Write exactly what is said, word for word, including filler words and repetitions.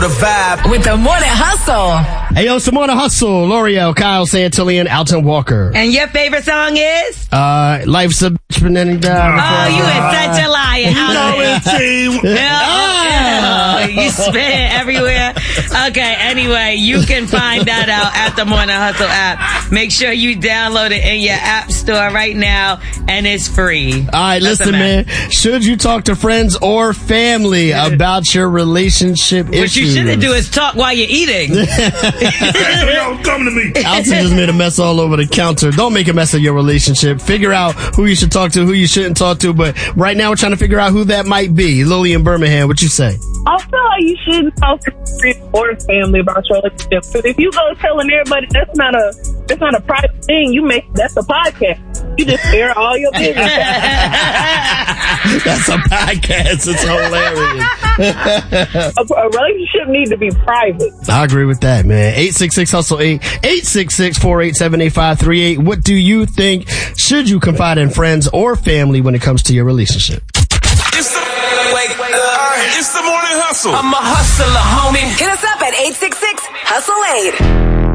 The vibe with the Morning Hustle. Hey, yo, it's the Morning Hustle. L'Oreal, Kyle Santillian, Alton Walker. And your favorite song is? Uh, Life's a bitch, but then he died. Oh, you is such a liar. Oh, you spit everywhere. Okay, anyway, you can find that out at the Morning Hustle app. Make sure you download it in your app store right now, and it's free. All right, That's listen, man. Should you talk to friends or family about your relationship what issues? What you shouldn't do is talk while you're eating. Y'all come to me. Alton just made a mess all over the counter. Don't make a mess of your relationship. Figure out who you should talk to, who you shouldn't talk to. But right now, we're trying to figure out who that might be. Lily in Birmingham, what you say? I feel like you shouldn't talk to friends or family about your relationship. Because if you go telling everybody that's not a that's not a private thing, you make that's a podcast. You just air all your business. That's a podcast. It's hilarious. a, a relationship needs to be private. I agree with that, man. eight six six hustle eight, eight six six, four eight seven, eight five three eight. What do you think? Should you confide in friends or family when it comes to your relationship? It's the, wait, uh, it's the Morning Hustle. I'm a hustler, homie. Hit us up at eight six six hustle eight.